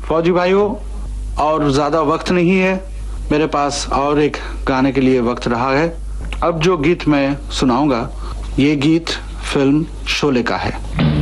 फौजी भाइयों, और ज्यादा वक्त नहीं है मेरे पास, और एक गाने के लिए वक्त रहा है। अब जो गीत मैं सुनाऊंगा, ये गीत फिल्म शोले का है।